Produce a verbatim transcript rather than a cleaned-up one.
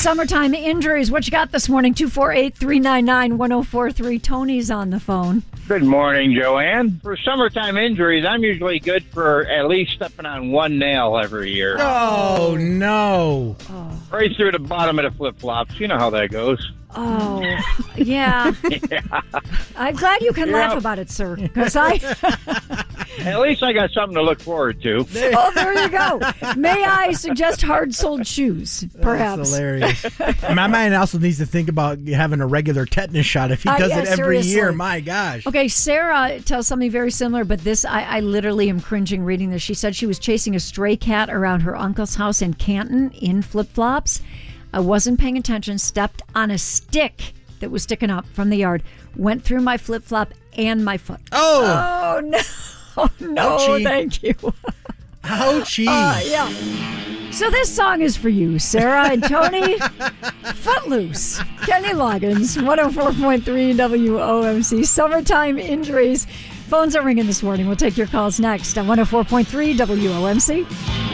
Summertime injuries. What you got this morning? two four eight, three nine nine, one oh four three. Tony's on the phone. Good morning, Joanne. For summertime injuries, I'm usually good for at least stepping on one nail every year. Oh, no. Oh, Right through the bottom of the flip-flops. You know how that goes. oh yeah. Yeah. I'm glad you can Yeah. laugh about it, sir. Because I... At least I got something to look forward to. Oh, there you go. May I suggest hard-soled shoes, perhaps? That's hilarious. My man also needs to think about having a regular tetanus shot if he Uh, does yeah, it every seriously. year. My gosh. Okay, Sarah tells something very similar, but this, I, I literally am cringing reading this. She said she was chasing a stray cat around her uncle's house in Canton in flip-flops. I wasn't paying attention, stepped on a stick that was sticking up from the yard, went through my flip-flop and my foot. Oh. Oh, no. Oh, no, Ouchie. thank you. Ouchie. Uh, yeah. So this song is for you, Sarah and Tony. Footloose. Kenny Loggins, one oh four point three W O M C. Summertime injuries. Phones are ringing this morning. We'll take your calls next on one oh four point three W O M C.